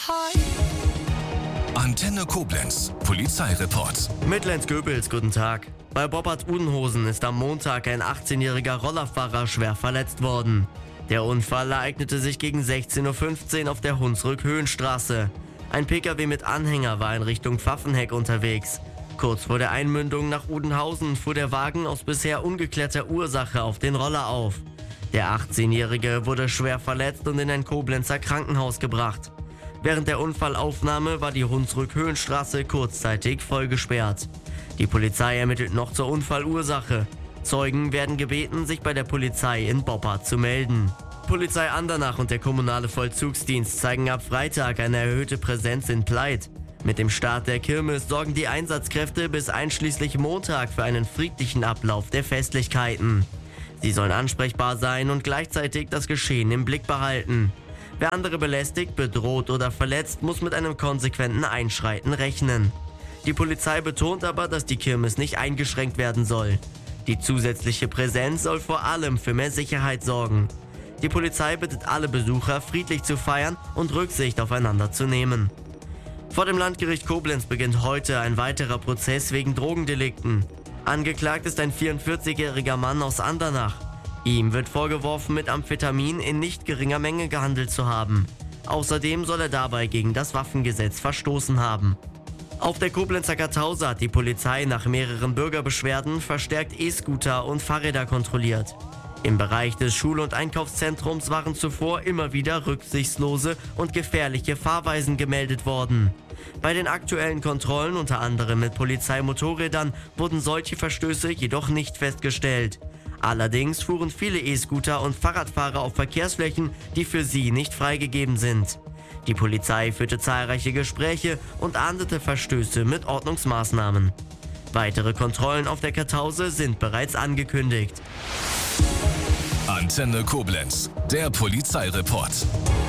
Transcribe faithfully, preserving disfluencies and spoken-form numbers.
Antenne Koblenz, Polizeireport. Mittellenz-Göbels, guten Tag. Bei Boppard-Udenhosen ist am Montag ein achtzehnjähriger Rollerfahrer schwer verletzt worden. Der Unfall ereignete sich gegen sechzehn Uhr fünfzehn auf der Hunsrück-Höhenstraße. Ein Pkw mit Anhänger war in Richtung Pfaffenheck unterwegs. Kurz vor der Einmündung nach Udenhausen fuhr der Wagen aus bisher ungeklärter Ursache auf den Roller auf. Der achtzehnjährige wurde schwer verletzt und in ein Koblenzer Krankenhaus gebracht. Während der Unfallaufnahme war die Hunsrück-Höhenstraße kurzzeitig vollgesperrt. Die Polizei ermittelt noch zur Unfallursache. Zeugen werden gebeten, sich bei der Polizei in Boppard zu melden. Polizei Andernach und der kommunale Vollzugsdienst zeigen ab Freitag eine erhöhte Präsenz in Pleit. Mit dem Start der Kirmes sorgen die Einsatzkräfte bis einschließlich Montag für einen friedlichen Ablauf der Festlichkeiten. Sie sollen ansprechbar sein und gleichzeitig das Geschehen im Blick behalten. Wer andere belästigt, bedroht oder verletzt, muss mit einem konsequenten Einschreiten rechnen. Die Polizei betont aber, dass die Kirmes nicht eingeschränkt werden soll. Die zusätzliche Präsenz soll vor allem für mehr Sicherheit sorgen. Die Polizei bittet alle Besucher, friedlich zu feiern und Rücksicht aufeinander zu nehmen. Vor dem Landgericht Koblenz beginnt heute ein weiterer Prozess wegen Drogendelikten. Angeklagt ist ein vierundvierzigjähriger Mann aus Andernach. Ihm wird vorgeworfen, mit Amphetamin in nicht geringer Menge gehandelt zu haben. Außerdem soll er dabei gegen das Waffengesetz verstoßen haben. Auf der Koblenzer Kartause hat die Polizei nach mehreren Bürgerbeschwerden verstärkt E-Scooter und Fahrräder kontrolliert. Im Bereich des Schul- und Einkaufszentrums waren zuvor immer wieder rücksichtslose und gefährliche Fahrweisen gemeldet worden. Bei den aktuellen Kontrollen, unter anderem mit Polizeimotorrädern, wurden solche Verstöße jedoch nicht festgestellt. Allerdings fuhren viele E-Scooter und Fahrradfahrer auf Verkehrsflächen, die für sie nicht freigegeben sind. Die Polizei führte zahlreiche Gespräche und ahndete Verstöße mit Ordnungsmaßnahmen. Weitere Kontrollen auf der Kartause sind bereits angekündigt. Antenne Koblenz, der Polizeireport.